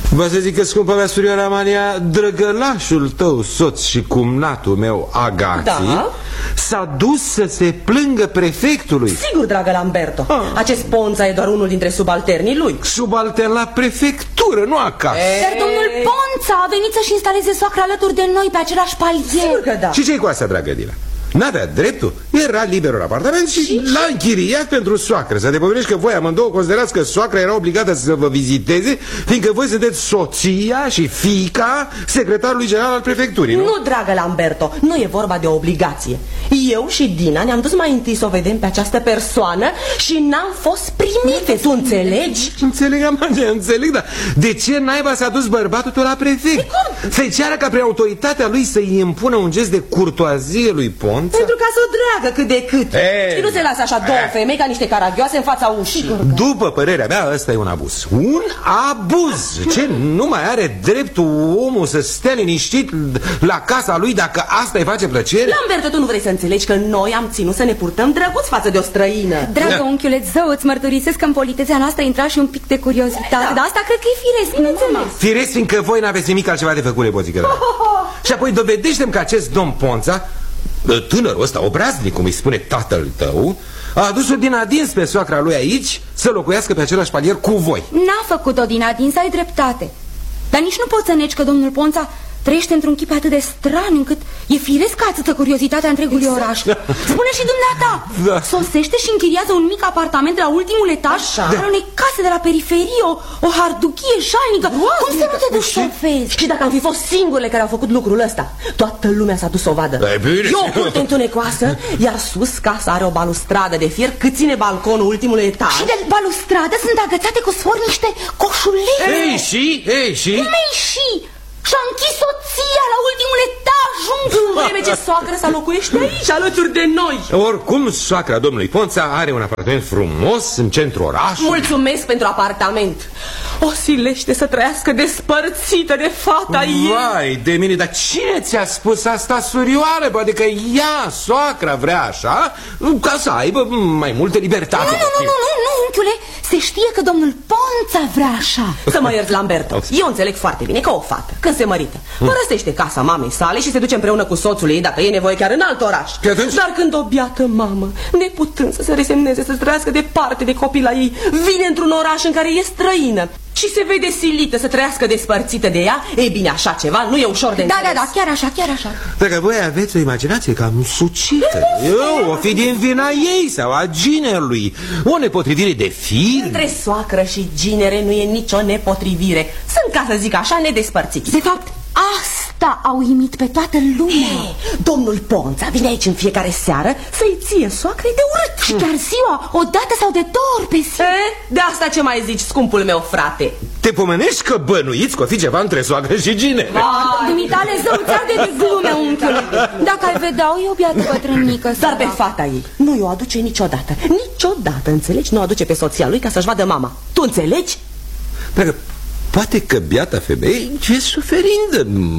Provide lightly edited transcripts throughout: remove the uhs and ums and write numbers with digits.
Vă să zic că, scumpă mea surioară Amalia, drăgălașul tău soț și cumnatul meu Agații s-a dus să se plângă prefectului. Sigur, dragă Lamberto. Acest Ponța e doar unul dintre subalternii lui. Subaltern la prefectură, nu acasă. Dar domnul Ponța a venit să-și instaleze soacra alături de noi pe același palier. Sigur că da. Și ce-i cu asta, dragă Dila? N-avea dreptul, era liberul apartament și l-a închiriat pentru soacră. Să te pomenești că voi amândouă considerați că soacra era obligată să vă viziteze, fiindcă voi sunteți soția și fiica secretarului general al prefecturii, nu? Nu, dragă Lamberto, nu e vorba de obligație. Eu și Dina ne-am dus mai întâi să o vedem pe această persoană și n-am fost primite, tu înțelegi? Înțeleg, Amalia, înțeleg, dar de ce naiba s-a dus bărbatul tău la prefect? Să-i ceară ca prin autoritatea lui să-i impună un gest de curtoazie lui Ponța? Pentru ca să o dreagă cât de cât. Și nu se lasă așa două femei ca niște caragioase în fața ușii. După părerea mea, ăsta e un abuz. Un abuz. Ce, nu mai are dreptul omul să stea liniștit la casa lui dacă asta îi face plăcere? Lamberto, tu nu vrei să înțelegi că noi am ținut să ne purtăm drăguț față de o străină. Dragă unchiule zău, îți mărturisesc că în politețea noastră intra și un pic de curiozitate. Dar asta cred că e firesc, nu înțeles. Firesc, fiindcă voi n-aveți nimic altceva de făcut, repozică. Și apoi dovedește-mi că acest domn Ponța, tânărul ăsta, obraznic, cum îi spune tatăl tău, a adus-o din adins pe soacra lui aici să locuiască pe același palier cu voi. N-a făcut-o din adins, ai dreptate. Dar nici nu poți să negi că domnul Ponța trăiește într-un chip atât de stran încât e firesc ca atâtă curiozitatea întregului oraș. Spune și dumneata, sosește și închiriază un mic apartament la ultimul etaj al unei case de la periferie, o harduchie jalnică. Cum să nu te duci să o vezi? Și dacă am fi fost singurele care au făcut lucrul ăsta, toată lumea s-a dus să o vadă. E o curte întunecoasă, iar sus casa are o balustradă de fier cât ține balconul ultimului etaj. Și de balustradă sunt agățate cu sfor niște coșulete. Ei și? Cum ei și? Și-a închis soția la ultimul etaj, în vreme ce soacră să locuiește aici, alături de noi. Oricum, soacra domnului Ponța are un apartament frumos în centrul orașului. Mulțumesc pentru apartament. O silește să trăiască despărțită de fata ei. Vai de mine, dar cine ți-a spus asta, surioară? Poate că ea, soacra, vrea așa, ca să aibă mai multă libertate. Nu, unchiule, se știe că domnul Ponța vrea așa. Să mă ierți, Lamberto, eu înțeleg foarte bine că o fată, când se mărită, părăsește casa mamei sale și se duce împreună cu soțul ei, dacă e nevoie, chiar în alt oraș. Dar când o biată mamă, neputând să se resemneze, să trăiască departe de copila ei, vine într-un oraș în care e străină și se vede silită să trăiască despărțită de ea, ei bine, așa ceva nu e ușor de înțeles. Da, chiar așa. Dacă voi aveți o imaginație cam sucită, o fi din vina ei sau a ginerului, o nepotrivire de fir. Între soacră și ginere nu e nicio nepotrivire. Sunt, ca să zic așa, nedespărțiți. De fapt, asta au uimit pe toată lumea. Domnul Ponța vine aici în fiecare seară să-i ție soacrei de urât. Și chiar ziua, o dată sau de două ori pe zi. De asta ce mai zici, scumpul meu frate? Te pomenești că bănuiți că o fi ceva între soacră și ginere? Dumitale, zău, ți-ar de glume, unchiule. Dacă ai vedea, e o biată bătrânică. Dar pe fata ei nu o aduce niciodată. Niciodată, înțelegi? Nu o aduce pe soția lui ca să-și vadă mama. Tu înțelegi? Dacă poate că biata femeie e suferindă,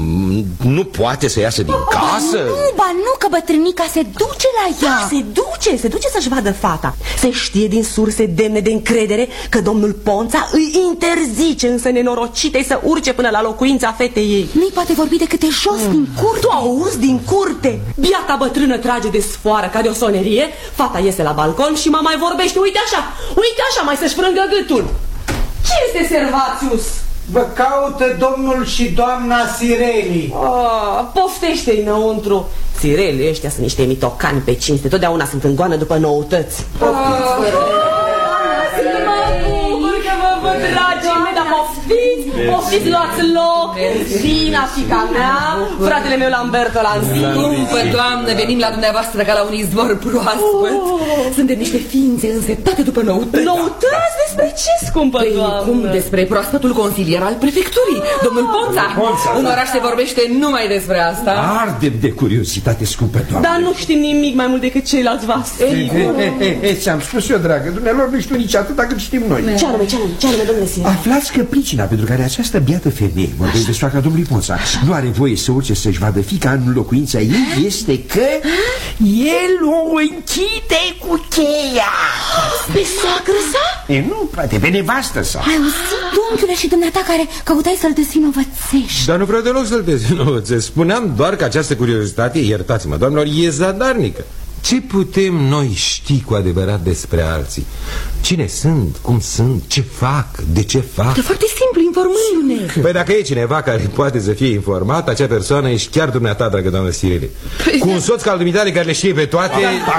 nu poate să iasă din casă. Nu, că bătrânica se duce la ea. Se duce să-și vadă fata. Se știe din surse demne de încredere că domnul Ponța îi interzice însă nenorocitei să urce până la locuința fetei ei. Nu-i poate vorbi decât de jos din curte. Tu auzi din curte? Biata bătrână trage de sfoară ca de o sonerie, fata iese la balcon și mama mai vorbește, uite așa, mai să-și frângă gâtul. Ce este Servațius? Vă caută domnul și doamna Sireli. Poftește-i înăuntru. Sireli, ăștia sunt niște mitocani pe cinste. Totdeauna sunt în goană după noutăți. Poftiți, dragii mei, dar poftiți, luați loc. Dina, fica mea, fratele meu Lamberto Lanzini. Scumpă doamnă, venim la dumneavoastră ca la un izvor proaspăt. Suntem niște ființe însetate după noutăți. Noutăți? Despre ce, scumpă doamnă? Cum despre proaspătul consilier al prefecturii, domnul Ponța. În oraș se vorbește numai despre asta. Ardem de curiozitate, scumpă doamnă. Dar nu știm nimic mai mult decât ceilalți vasți. Ți-am spus eu, dragă, dumnealor nu știu nici atât cât știm noi. Ce anume, domnule Sireli? Aflați că pricina pentru care această biată femeie, vorbesc de soacra domnului Ponța, nu are voie să urce să-și vadă fiica în locuința ei, este că el o închide cu cheia. Pe soacră sa? Nu, poate pe nevastă sa. Ai auzit, domnule, și dumneata care căutai să-l dezvinovățești? Dar nu vreau deloc să-l dezvinovățesc. Spuneam doar că această curiozitate, iertați-mă, doamnelor, e zadarnică. Ce putem noi ști cu adevărat despre alții? Cine sunt, cum sunt, ce fac, de ce fac? E foarte simplu, informându-ne. Păi dacă e cineva care poate să fie informat, acea persoană ești chiar dumneata, dragă doamnă Sireli. Cu un soț ca al dumitale care le știe pe toate...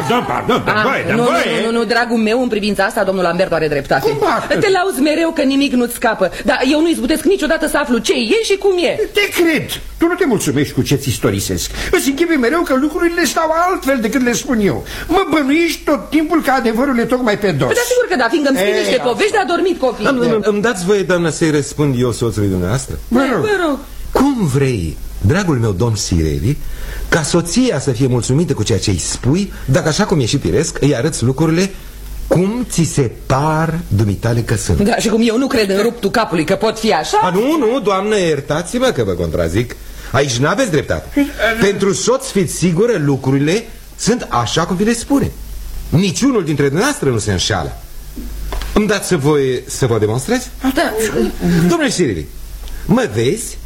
Pardon, Nu, dragul meu, în privința asta, domnul Lamberto are dreptate. Te lauzi mereu că nimic nu-ți scapă. Dar eu nu izbutesc niciodată să aflu ce e și cum e. Te cred. Tu nu te mulțumești cu ce-ți istorisesc. Îți închipui mereu că lucrurile stau altfel decât le spun eu. Mă bănuiești tot timpul că adevărul e tocmai pe dos. Dar sigur că da, fiindcă îmi spui niște povești de adormit copii. Îmi dați voie, doamnă, să-i răspund eu soțului dumneavoastră? Vă rog. Cum vrei, dragul meu domn Sireli, ca soția să fie mulțumită cu ceea ce îi spui, dacă așa cum e și firesc, îi arăți lucrurile cum ți se par dumitale că sunt? Da, și cum eu nu cred în ruptul capului că pot fi așa. Nu, doamnă, iertați-mă că vă contrazic. Aici n-aveți dreptate. Pentru soț fiți sigură, lucrurile sunt așa cum vi le spune. Niciunul dintre dumneavoastră nu se înșală. Îmi dați voie să vă demonstrez? Da. Domnule Sireli, mă vezi?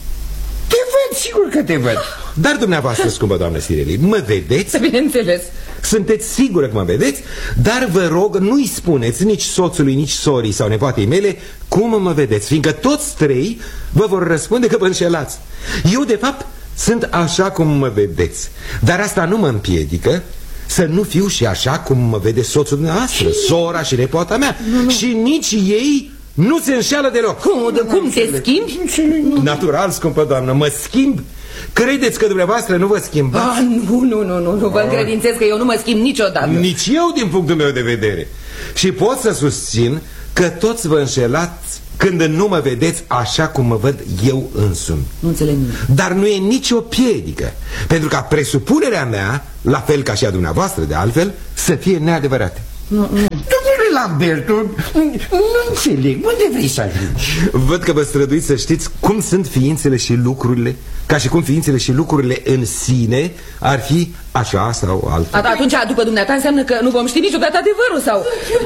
Te văd, sigur că te văd. Dar dumneavoastră, scumpă doamnă Sireli, mă vedeți? Bineînțeles. Sunteți sigură că mă vedeți? Dar vă rog, nu-i spuneți nici soțului, nici sorii sau nepoatei mele cum mă vedeți, fiindcă toți trei vă vor răspunde că vă înșelați. Eu, de fapt, sunt așa cum mă vedeți. Dar asta nu mă împiedică să nu fiu și așa cum mă vede soțul dumneavoastră, sora și nepoata mea. Și nici ei nu se înșeală deloc. Cum te schimbi? Natural, scumpă doamnă, mă schimb. Credeți că dumneavoastră nu vă schimbați? Nu vă încredințez că eu nu mă schimb niciodată. Nici eu, din punctul meu de vedere. Și pot să susțin că toți vă înșelați când nu mă vedeți așa cum mă văd eu însumi. Nu înțeleg nimic. Dar nu e nicio piedică, pentru ca presupunerea mea, la fel ca și a dumneavoastră de altfel, să fie neadevărate. Domnule Lamberto, nu înțeleg, unde vrei să ajungi? Văd că vă străduiți să știți cum sunt ființele și lucrurile, ca și cum ființele și lucrurile în sine ar fi așa sau altfel. Atunci, după dumneata, înseamnă că nu vom ști niciodată adevărul sau...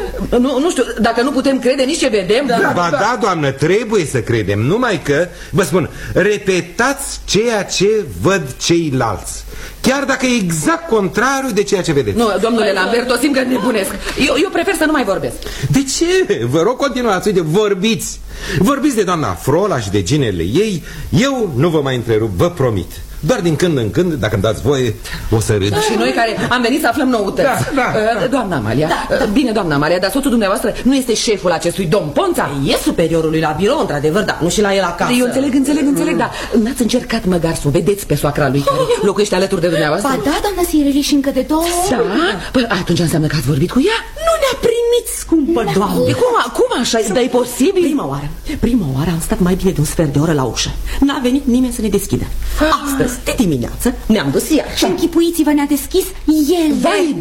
Nu știu, dacă nu putem crede nici ce vedem. Da, doamnă, trebuie să credem. Numai că, vă spun, repetați ceea ce văd ceilalți, chiar dacă e exact contrariu de ceea ce vedeți. Nu, domnule Lamberto, simt că nebunesc. Eu prefer să nu mai vorbesc. De ce? Vă rog, continuați, uite, vorbiți. Vorbiți de doamna Frola și de ginele ei. Eu nu vă mai întrerup, vă promit. Doar din când în când, dacă îmi dați voie, o să râd. Și noi care am venit să aflăm noutăți. Doamna Amalia, bine, doamna Amalia, dar soțul dumneavoastră nu este șeful acestui domn Ponța? E superiorul lui la birou, într-adevăr, dar nu și la el acasă. Eu înțeleg, dar n-ați încercat măcar să o vedeți pe soacra lui care locuiește alături de dumneavoastră? Ba da, doamna Sireli, și încă de 2 ori. Da? Păi atunci înseamnă că ați vorbit cu ea? Nu ne-a primit, scumpă doamne. Cum așa? Dar e posibil? Prima oară am stat mai bine de un sfert de oră la ușă. N-a venit nimeni să ne deschidă. Astăzi, de dimineață, ne-am dus iar. Și închipuiți-vă, ne-a deschis el. Vai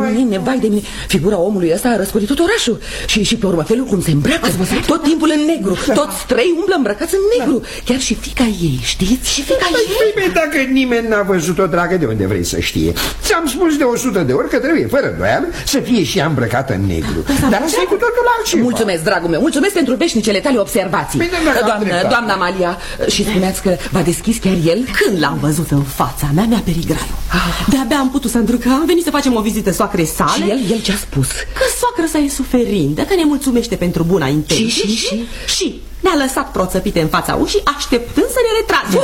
de mine. Figura omului ăsta a răscolit tot orașul. Și pe urmă felul cum se îmbracă. Tot timpul în negru. Toți trei umblă îmbrăcați în negru. Chiar și fiica ei, știți? Și fiica ei. Dacă nimeni n-a văzut-o, dragă, de unde vrei să știe? Ți-am spus de 100 de ori că trebuie, fără îndoială, să fie și ea îmbrăcată în negru. Dar asta e cu totul altceva. Mulțumesc, dragul meu. Mulțumesc pentru veșnicele tale observații. Doamna Amalia, și spuneați că v-a deschis chiar el? Când l-am văzut în fața mea, mi-a perit graiul. De-abia am putut să îndrăcă. Am venit să facem o vizită soacrei sale. Și el ce-a spus? Că soacră sa e suferindă, că ne mulțumește pentru buna intenție. Și ne-a lăsat proțăpite în fața ușii, așteptând să ne retragem.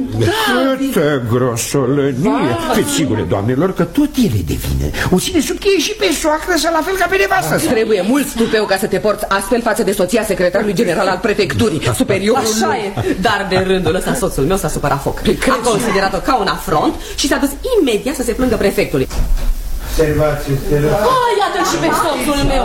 Câtă grosolănie! Fiți sigure, doamnelor, că tot ele devine. O ține sub cheie și pe soacră, să la fel ca pe nevastă. Trebuie mult stupeu ca să te porți astfel față de soția secretarului general al prefecturii, superiorul. Așa e, dar de rândul ăsta soțul meu s-a supărat foc. A considerat-o ca un afront și s-a dus imediat să se plângă prefectului. Iată-l și pe soțul meu.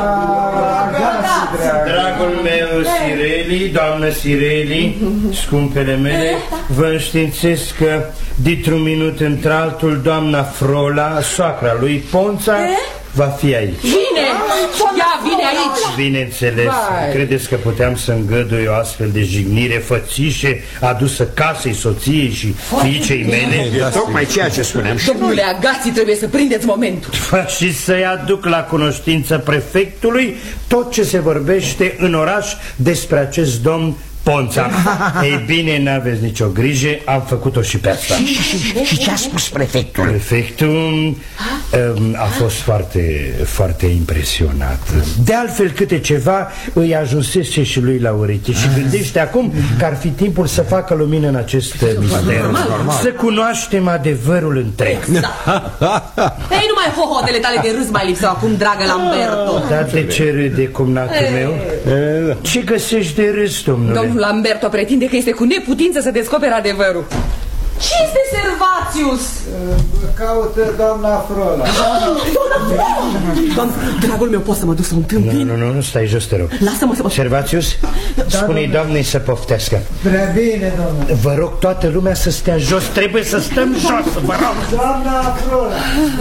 Dragul meu Sireli, doamnă Sireli, scumpele mele, vă înștiințez că dintr-un minut într-altul doamna Frola, soacra lui Ponța, va fi aici. Bine! Ea vine aici. Bineînțeles, credeți că puteam să îngădui o astfel de jignire fățișe adusă casei, soției și fiicei mele? Tocmai ceea ce spuneam și Domnule Agații, trebuie să prindeți momentul. Și să-i aduc la cunoștință prefectului tot ce se vorbește în oraș despre acest domn Ponța. Ei bine, n-aveți nicio grijă, am făcut-o și pe asta. Și ce a spus prefectul? Prefectul a fost foarte, foarte impresionat. De altfel, câte ceva îi ajunsese și lui la ureche. Și gândește acum că ar fi timpul să facă lumină în acest mister. Să cunoaștem adevărul întreg. Ei, numai hohotele tale de râs mai lipseau acum, dragă Lamberto. Dar de ce râde, cumnatul meu? Ce găsești de râs, domnule? Domnul Lamberto pretinde că este cu neputință să descopere adevărul. Ce este Servatius? Caută doamna Frola. Doamne, dragul meu, poți să mă duc să o întâmpin? Nu, stai jos, te rog. Lasă-mă să mă... Servatius, spune-i doamnei să poftească. Prea bine, domnule. Vă rog toată lumea să stea jos. Trebuie să stăm jos, vă rog. Doamna Frola.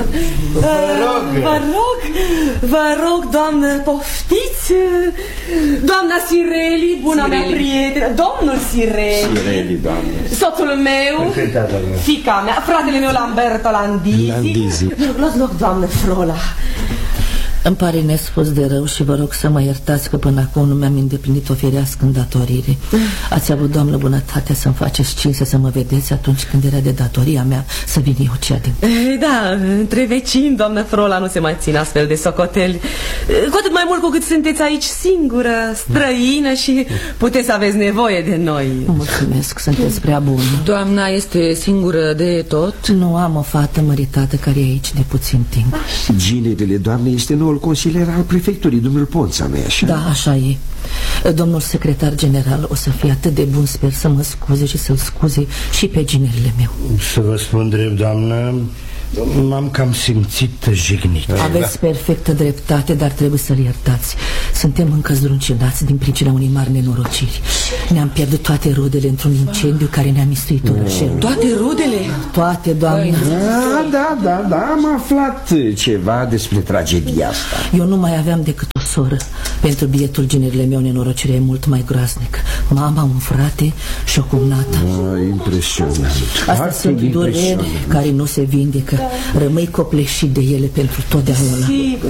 Vă rog, doamnă, poftiți. Doamna Sireli, buna mea prietenă. Domnul Sireli, doamnă. soțul meu, fiica mea, fratele meu Lamberto Landizi. Luați loc, doamnă Frola. Îmi pare nespus de rău și vă rog să mă iertați că până acum nu mi-am îndeplinit o firească îndatorire. Ați avut, doamnă, bunătatea să-mi faceți cinste să mă vedeți atunci când era de datoria mea să vin eu cea din... Da, între vecini, doamnă Frola, nu se mai țin astfel de socoteli. Cu atât mai mult cu cât sunteți aici singură, străină și puteți să aveți nevoie de noi. Mulțumesc, sunteți prea bună. Doamna este singură de tot? Nu, am o fată măritată care e aici de puțin timp. Ginerele doamnei este noul consilier al prefecturii, domnul Ponța, nu-i așa? Da, așa e. Domnul secretar general o să fie atât de bun, sper, să mă scuze și să-l scuze și pe ginerile meu. Să vă spun drept, doamnă, m-am cam simțit jignit. Aveți perfectă dreptate, dar trebuie să-l iertați. Suntem încă zdruncinați din pricina unei mari nenorociri. Ne-am pierdut toate rodele într-un incendiu care ne-a mistuit orășelul. Toate rodele? Toate, doamne. Da, am aflat ceva despre tragedia asta. Eu nu mai aveam decât o soră. Pentru bietul ginerile meu nenorocirea e mult mai groaznică. Mama, un frate și o cumnată. Impresionant. Astea sunt dureri care nu se vindecă. Rămâi copleșit de ele pentru totdeauna.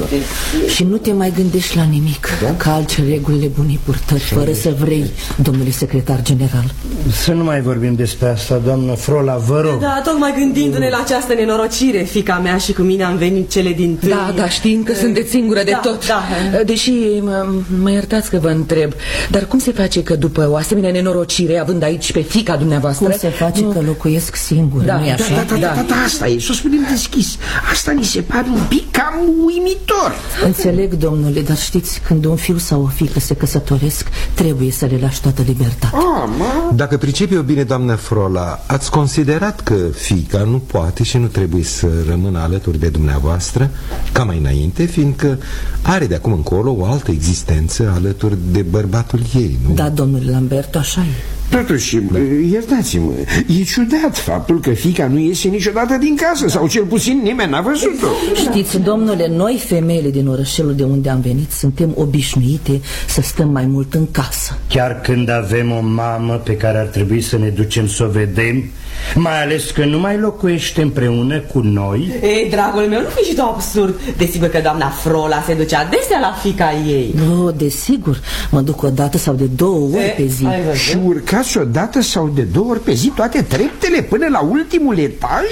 Și nu te mai gândești la nimic. Calci regulile bunei purtări fără să vrei, domnule secretar general. Să nu mai vorbim despre asta, doamnă Frola, vă rog. Da, tocmai gândindu-ne la această nenorocire, fiica mea și cu mine am venit cele din tâi. Da, știind că sunteți singură de tot. Deși, mă iertați că vă întreb, dar cum se face că după o asemenea nenorocire, având aici pe fiica dumneavoastră... Cum se face că locuiesc singură, nu-i așa? Da, asta e, să o spunem deschis. Asta ni se pare un pic cam uimitor. Înțeleg, domnule, dar știți, când un fiu sau o fiică se căsătoresc, trebuie să le lași toată libertatea. Dacă pricep eu bine, doamnă Frola, ați considerat că fiica nu poate și nu trebuie să rămână alături de dumneavoastră ca mai înainte, fiindcă are de acum încolo o altă existență alături de bărbatul ei, nu? Da, domnule Lamberto, așa e. Totuși, iertați-mă, e ciudat faptul că fiica nu iese niciodată din casă, sau cel puțin nimeni n-a văzut-o. Știți, domnule, noi femeile din orășelul de unde am venit suntem obișnuite să stăm mai mult în casă. Chiar când avem o mamă pe care ar trebui să ne ducem să o vedem, mai ales că nu mai locuiește împreună cu noi. Ei, dragul meu, nu fi și tu absurd. Desigur că doamna Frola se duce adesea la fiica ei. Nu, desigur, mă duc o dată sau de 2 ori pe zi. Și urcați o dată sau de 2 ori pe zi toate treptele până la ultimul etaj?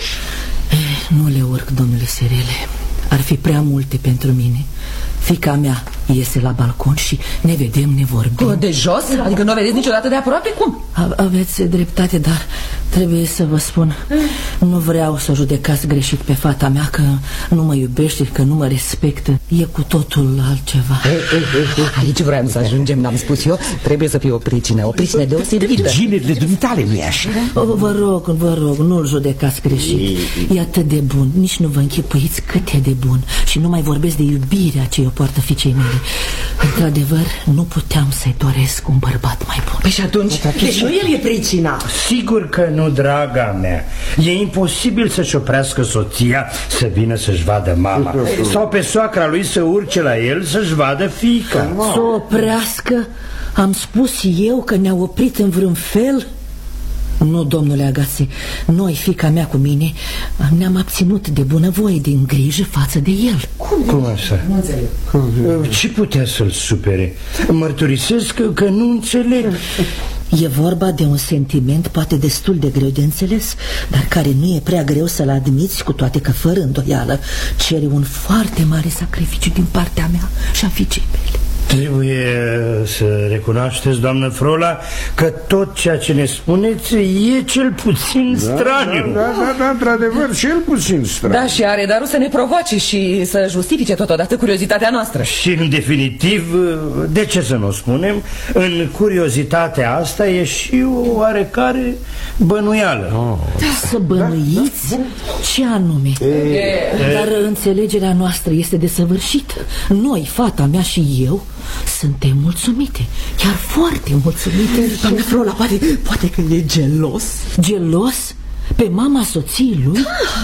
Nu le urc, domnule Sirele. Ar fi prea multe pentru mine. Fiica mea iese la balcon și ne vedem, ne vorbim. De jos? Adică nu o vedeți niciodată de aproape? Cum? Aveți dreptate, dar trebuie să vă spun, nu vreau să judecați greșit pe fata mea, că nu mă iubește, că nu mă respectă. E cu totul altceva. Aici vreau să ajungem, n-am spus eu. Trebuie să fie o pricină deosebită. Ginerile dumitale, nu-i așa? Vă rog, nu-l judecați greșit. E atât de bun, nici nu vă închipuiți cât e de bun. Și nu mai vorbesc de iubirea ce o poartă fiicei mele. Într-adevăr, nu puteam să-i doresc un bărbat mai bun. Păi și atunci? Deci nu el e pricina. Sigur că nu, draga mea. E imposibil să-și oprească soția să vină să-și vadă mama, sau pe soacra lui să urce la el să-și vadă fiica. Să oprească? Am spus eu că ne-a oprit în vreun fel? Nu, domnule Agațe, noi, fiica mea cu mine, ne-am abținut de bunăvoie, din grijă față de el. Cum așa? Nu înțeleg. Ce putea să-l supere? Mărturisesc că nu înțeleg. E vorba de un sentiment poate destul de greu de înțeles, dar care nu e prea greu să-l admiți, cu toate că fără îndoială cere un foarte mare sacrificiu din partea mea și a fiicei mele. Trebuie să recunoașteți, doamnă Frola, că tot ceea ce ne spuneți e cel puțin straniu. Da, într-adevăr, cel puțin straniu. Da, și are darul să ne provoace și să justifice totodată curiozitatea noastră. Și în definitiv, de ce să nu o spunem, în curiozitatea asta e și o oarecare bănuială. Să bănuiți? Ce anume? Dar înțelegerea noastră este desăvârșită. Noi, fata mea și eu, suntem mulțumite, chiar foarte mulțumite. Doamne Frola, poate că e gelos. Gelos? Pe mama soției lui?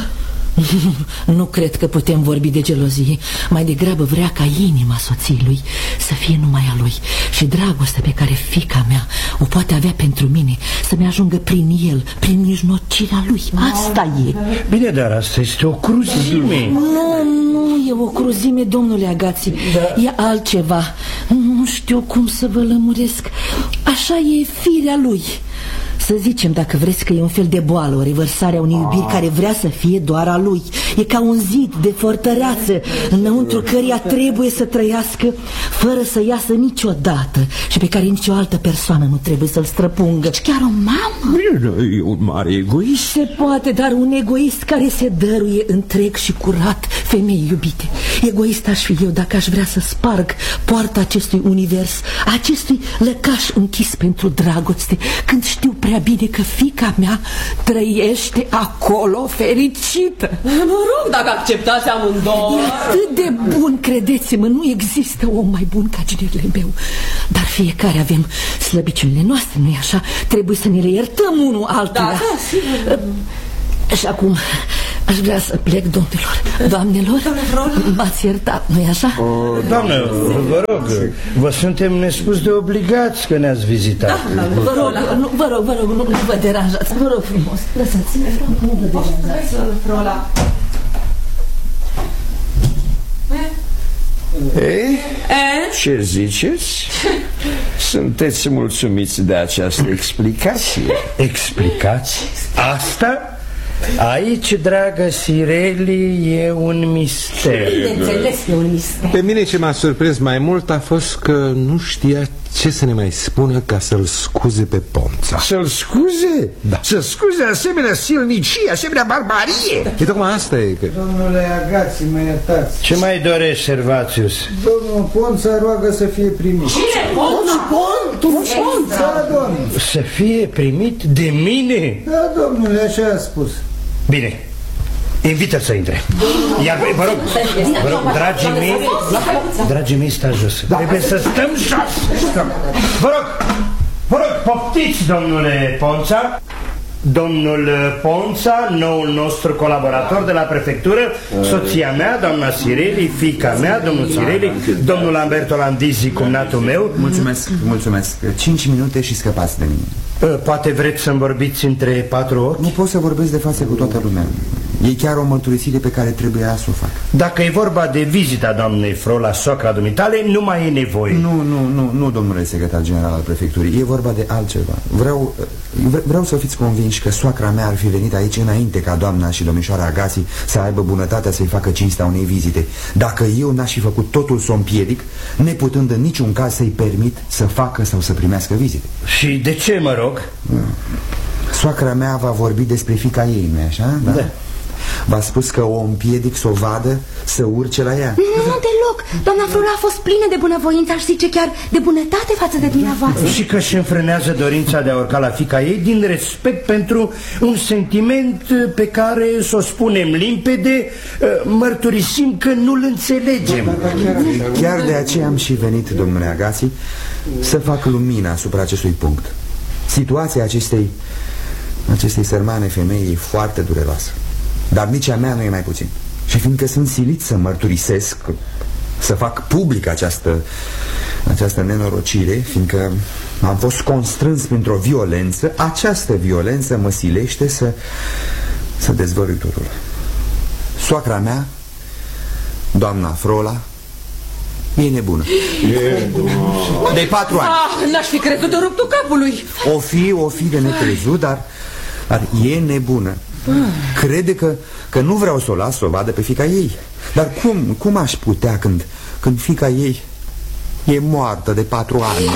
Nu cred că putem vorbi de gelozie. Mai degrabă vrea ca inima soției lui să fie numai a lui, și dragostea pe care fiica mea o poate avea pentru mine să-mi ajungă prin el, prin mijlocirea lui. Asta e. Bine, dar asta este o cruzime. Nu e o cruzime, domnule Agați. E altceva. Nu știu cum să vă lămuresc. Așa e firea lui. Să zicem, dacă vreți, că e un fel de boală, o revărsare a unei iubiri care vrea să fie doar a lui. E ca un zid de fortăreață înăuntru căreia trebuie să trăiască fără să iasă niciodată, și pe care nicio altă persoană nu trebuie să-l străpungă. Deci chiar o mamă? E un mare egoist. Se poate, dar un egoist care se dăruie întreg și curat femei iubite. Egoist aș fi eu dacă aș vrea să sparg poarta acestui univers, acestui lăcaș închis pentru dragoste, când știu prea bine că fiica mea trăiește acolo fericită. Mă rog, dacă acceptați amândouă. E atât de bun, credeți-mă, nu există om mai bun ca ginerile meu. Dar fiecare avem slăbiciunile noastre, nu-i așa? Trebuie să ne le iertăm unul altuia. Da, sigur. Și acum aș vrea să plec, domnilor, doamnelor. M-ați iertat, nu-i așa? Doamnă, vă rog, vă suntem nespus de obligați că ne-ați vizitat. Vă rog, nu vă deranjați. Vă rog frumos, lăsați-mă, nu vă deranjați. Ei, ce ziceți? Sunteți mulțumiți de această explicație? Explicați? Asta? Aici, dragă Sireli, e un mister. Bineînțeles, e un mister. Pe mine ce m-a surprins mai mult a fost că nu știa ce să ne mai spună ca să-l scuze pe Ponța. Să-l scuze? Da. Să scuze asemenea silnicie, asemenea barbarie? E tocmai asta e că... Domnule Agați, mă iertați. Ce mai dorești, Servațius? Domnul Ponța roagă să fie primit. Cine? Ponța? Da, domnule. Să fie primit de mine? Da, domnule, așa a spus. Bine, invită-l să intre. Iar, vă rog, dragii mei, stați jos. Trebuie să stăm jos. Vă rog, poftiți, domnule Ponța. Domnul Ponța, noul nostru colaborator de la prefectură, soția mea, doamna Sireli, fiica mea, domnul Sireli, domnul Lamberto Landizi, cumnatul meu. Mulțumesc. 5 minute și scăpați de mine. Poate vreți să-mi vorbiți între 4 ochi? Nu pot să vorbesc de față cu toată lumea. E chiar o mărturisire pe care trebuia să o fac. Dacă e vorba de vizita doamnei Frola, soacra dumitale, nu mai e nevoie. Nu, domnule secretar general al prefecturii. E vorba de altceva. Vreau să fiți convinși că soacra mea ar fi venit aici înainte ca doamna și domnișoara Agați să aibă bunătatea să-i facă cinstea unei vizite. Dacă eu n-aș fi făcut totul să o împiedic, neputând în niciun caz să-i permit să facă sau să primească vizite. Și de ce, mă rog? Soacra mea va vorbi despre fiica ei, nu-i așa? Da. V-a spus că o împiedic să o vadă, să urce la ea? Nu, deloc. Doamna Frola a fost plină de bunăvoință, aș zice chiar de bunătate față de dumneavoastră. Și că își înfrânează dorința de a urca la fiica ei din respect pentru un sentiment pe care, să o spunem limpede, mărturisim că nu-l înțelegem. Chiar de aceea am și venit, domnule Agați, să fac lumină asupra acestui punct. Situația acestei acestei sărmane femei e foarte dureroasă. Dar nici a mea nu e mai puțin. Și fiindcă sunt silit să mărturisesc, să fac public această nenorocire, fiindcă am fost constrâns printr-o violență, această violență mă silește să dezvălui totul. Soacra mea, doamna Frola, e nebună. De 4 ani. N-aș fi crezut de ruptul capului. O fi de necrezut, dar e nebună. Crede că nu vreau să o las să o vadă pe fiica ei. Dar cum aș putea când fiica ei e moartă de 4 ani?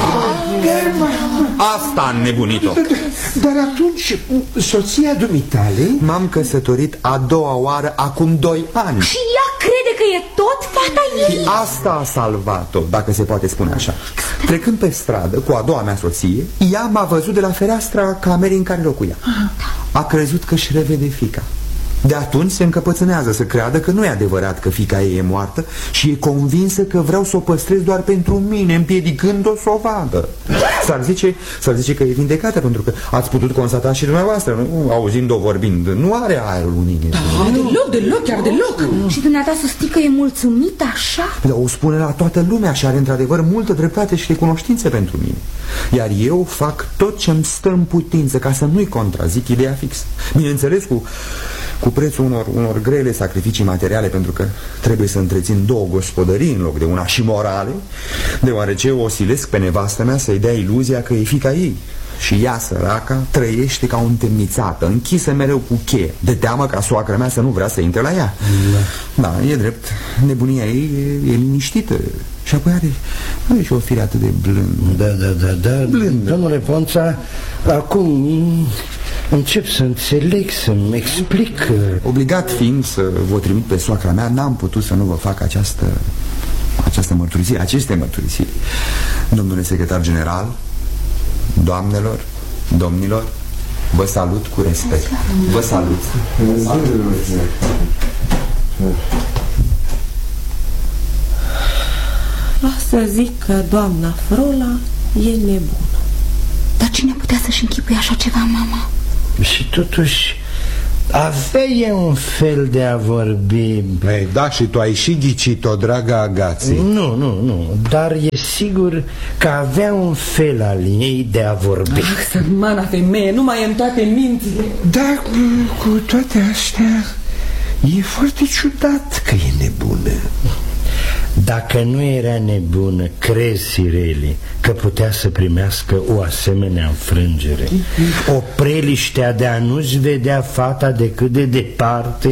Asta a înnebunit-o. Dar atunci, soția dumitale? M-am căsătorit a doua oară acum 2 ani. Și ea crede că e tot fata ei? Asta a salvat-o, dacă se poate spune așa. Trecând pe stradă cu a doua mea soție, ea m-a văzut de la fereastra camerei în care locuia. A crezut că își revede fiica. De atunci se încăpățânează să creadă că nu e adevărat că fiica ei e moartă și e convinsă că vreau să o păstrez doar pentru mine, împiedicând-o să o vadă. S-ar zice că e vindecată, pentru că ați putut constata și dumneavoastră, nu? Auzind-o vorbind, nu are aerul uninii. Deloc, chiar deloc. Și dumneata să știi că e mulțumită așa? Dar o spune la toată lumea și are într-adevăr multă dreptate și recunoștință pentru mine. Iar eu fac tot ce-mi stă în putință ca să nu-i contrazic ideea fixă. Bineînțeles, cu prețul unor grele sacrificii materiale, pentru că trebuie să întrețin 2 gospodării în loc de una, și morale, deoarece o silesc pe nevastă mea să-i dea iluzia că e fiica ei. Și ea, săraca, trăiește ca o întemnițată, închisă mereu cu cheie, de teamă ca soacra mea să nu vrea să intre la ea. Da, e drept, nebunia ei e liniștită. Și apoi are și o fire atât de blândă. Da, blândă. Domnule Ponța, acum încep să înțeleg, să-mi explic. Obligat fiind să vă trimit pe soacra mea, n-am putut să nu vă fac această mărturisire, aceste mărturisiri. Domnule secretar general, doamnelor, domnilor, vă salut cu respect. Vă salut. Să zic că doamna Frola e nebună. Dar cine putea să-și închipuie așa ceva, mama? Și totuși avea un fel de a vorbi. Ei, da, și tu ai și ghicit-o, draga Agații. Nu, dar e sigur că avea un fel al ei de a vorbi. Sărmana femeie, nu mai e în toate mințile. Dar cu toate astea e foarte ciudat că e nebună. Dacă nu era nebună, crezi, Sireli, că putea să primească o asemenea înfrângere? O preliștea de a nu-și vedea fata decât de departe?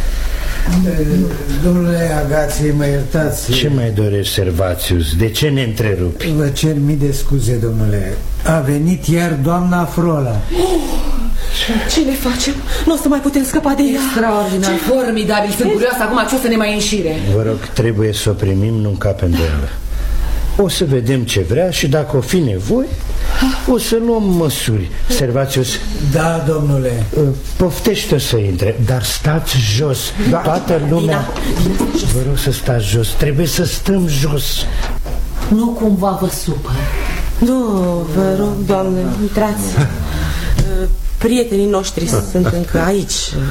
Domnule Agații, mă iertați. Ce mai dorești, Servațius? De ce ne întrerupi? Vă cer mii de scuze, domnule. A venit iar doamna Frola. Ce le facem? Nu o să mai putem scăpa de ea. Extraordinar, formidabil. Sunt curioasă acum ce o să ne mai înșire. Vă rog, trebuie să o primim, nu încap îndoială. O să vedem ce vrea și dacă o fi nevoie, o să luăm măsuri. Servațius. Da, domnule. Poftește să intre, dar stați jos. Da. Toată lumea. Vă rog să stați jos. Trebuie să stăm jos. Nu cumva vă supăr. Nu, vă rog, doamne, intrați. Prietenii noștri sunt încă aici.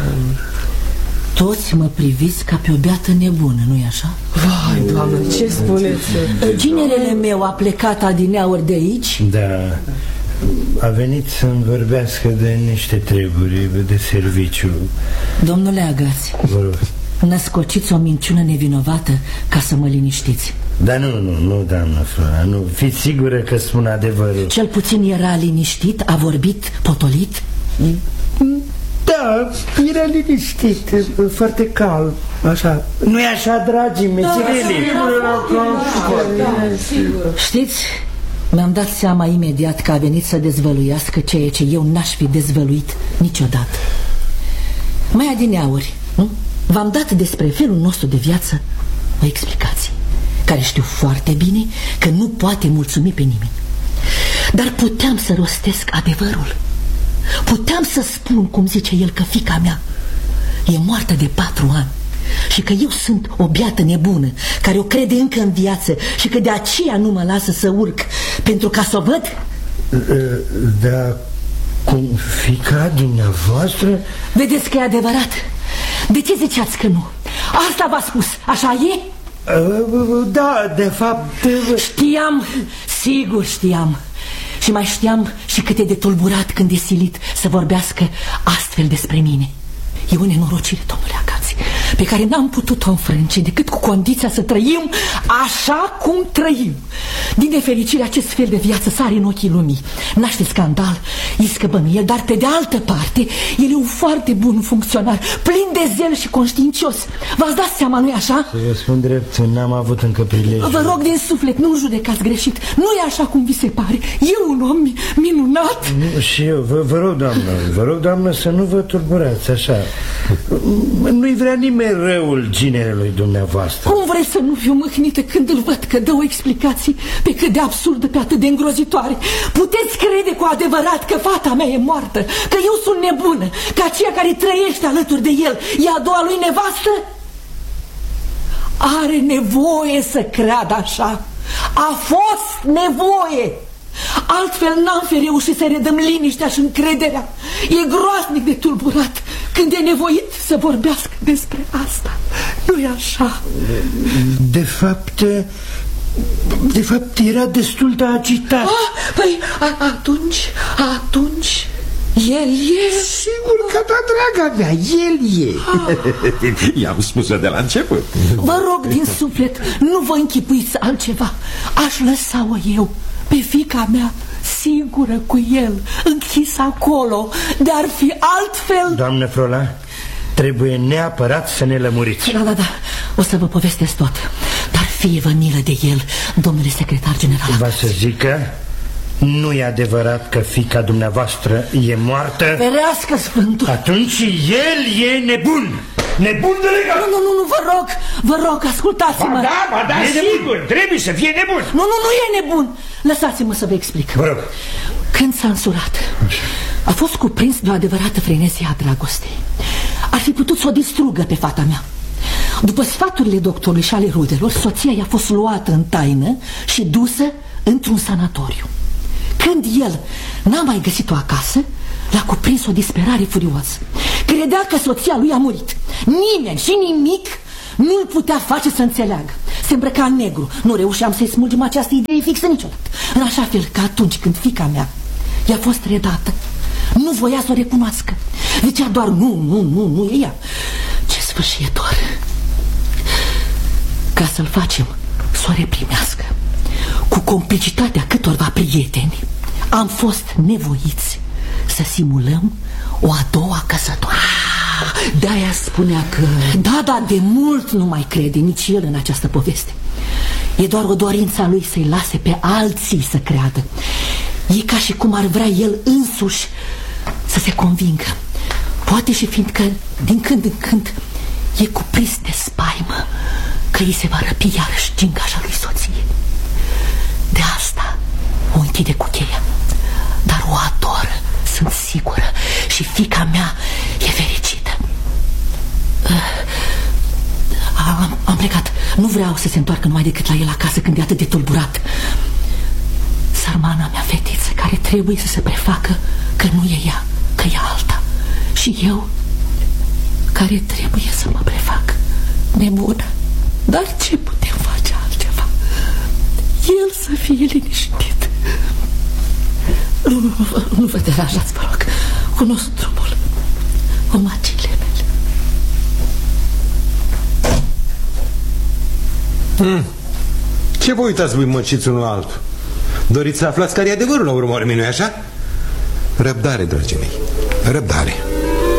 Toți mă priviți ca pe o beată nebună, nu-i așa? Vai, doamnă, ce spuneți? Ginerele meu a plecat adineauri de aici? Da, a venit să-mi vorbească de niște treburi de serviciu. Domnule Agați, vă rog, născociți o minciună nevinovată ca să mă liniștiți. Dar nu, doamnă Flora, nu, fiți sigură că spun adevărul. Cel puțin era liniștit, a vorbit potolit? Da, era liniștit, foarte calm, așa. Nu-i așa, dragii mei, Sireli? Știți, mi-am dat seama imediat că a venit să dezvăluiască ceea ce eu n-aș fi dezvăluit niciodată. Mai adineauri, nu? V-am dat despre felul nostru de viață o explicație, care știu foarte bine că nu poate mulțumi pe nimeni. Dar puteam să rostesc adevărul. Puteam să spun, cum zice el, că fiica mea e moartă de 4 ani și că eu sunt o beată nebună care o crede încă în viață și că de aceea nu mă lasă să urc pentru ca să o văd. Da, Cum fiica dumneavoastră? Vedeți că e adevărat. De ce ziceați că nu? Asta v-a spus, așa e? Da, de fapt... Știam, sigur știam. Și mai știam și cât e de tulburat când e silit să vorbească astfel despre mine. E o nenorocire, domnule Agați, pe care n-am putut-o înfrânge decât cu condiția să trăim așa cum trăim. Din nefericire, acest fel de viață sare în ochii lumii, naște scandal, iscă bănuieli, dar pe de altă parte, el e un foarte bun funcționar, plin de zel și conștiincios. V-ați dat seama, nu-i așa? Să vă spun drept, n-am avut încă prilej. Vă rog din suflet, nu judecați greșit. Nu e așa cum vi se pare. E un om minunat. Și eu, vă rog, doamnă, să nu vă tulburați așa. Nu-i vrea nimeni răul ginerelui dumneavoastră. Cum vreți să nu fiu mâhnită când îl văd că dă o explicație pe cât de absurdă, pe atât de îngrozitoare? Puteți crede cu adevărat că fata mea e moartă, că eu sunt nebună, că aceea care trăiește alături de el e a doua lui nevastă? Are nevoie să creadă așa. A fost nevoie. Altfel n-am fi reușit să redăm liniștea și încrederea. E groaznic de tulburat când e nevoit să vorbească despre asta. Nu-i așa? De fapt era destul de agitat. Păi atunci el e... Sigur că da, draga mea, el e. I-am spus-o de la început. Vă rog din suflet, nu vă închipuiți altceva. Aș lăsa-o eu pe fiica mea singură cu el, închisă acolo. De-ar fi altfel... Doamnă Frola, trebuie neapărat să ne lămuriți. Da, o să vă povestesc tot. Dar fie-vă milă de el, domnule secretar general. Va să zică, nu e adevărat că fiica dumneavoastră e moartă? Ferească Sfântul. Atunci el e nebun. Nebun de legal. Nu, vă rog, ascultați-mă. Ba da, sigur, trebuie să fie nebun. Nu e nebun. Lăsați-mă să vă explic. Vă rog. Când s-a însurat, a fost cuprins de o adevărată frenezie a dragostei. Ar fi putut să o distrugă pe fata mea. După sfaturile doctorului și ale rudelor, soția i-a fost luată în taină și dusă într-un sanatoriu. Când el n-a mai găsit-o acasă, l-a cuprins o disperare furioasă. Credea că soția lui a murit. Nimeni și nimic nu-l putea face să înțeleagă. Se îmbrăca în negru. Nu reușeam să-i smulgem această idee fixă niciodată. În așa fel că atunci când fiica mea i-a fost redată, nu voia să o recunoască. Zicea doar nu e ea. Ce sfârșitor. Ca să-l facem să o reprimească, cu complicitatea câtorva prieteni, am fost nevoiți să simulăm o a doua căsătorie. De-aia spunea că... Da, de mult nu mai crede nici el în această poveste. E doar o dorință a lui să-i lase pe alții să creadă. E ca și cum ar vrea el însuși să se convingă. Poate și fiindcă din când în când e cuprins de spaimă că îi se va răpi iarăși gingașa lui soție. De asta o închide cu cheia. Dar o adoră, sunt sigură. Și fiica mea e fericită. Am plecat. Nu vreau să se întoarcă numai decât la el acasă când e atât de tulburat. Sarmana mea fetiță, care trebuie să se prefacă că nu e ea, că e alta. Și eu, care trebuie să mă prefac nebună. Dar ce putem face altceva? El să fie liniștit. Nu vă deranjați, vă rog. Cunosc drumul. Omagile mele. Ce vă uitați voi măciți unul altul? Doriți să aflați care e adevărul la urmă urmei, nu-i așa? Răbdare, dragii mei, răbdare.